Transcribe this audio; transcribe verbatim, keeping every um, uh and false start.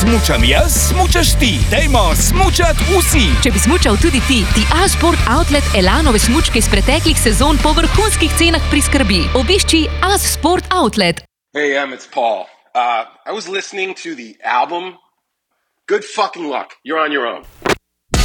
smučam jaz, smučaš ti. Dajmo smučat vsi. Če bi smučal tudi ti, ti A-Sport Outlet Elanove smučke iz preteklih sezon po vrhunskih cenah priskrbi. Obišči A-Sport Outlet. Hey, Em, it's Paul. Uh, I was listening to the album. Good fucking luck. You're on your own.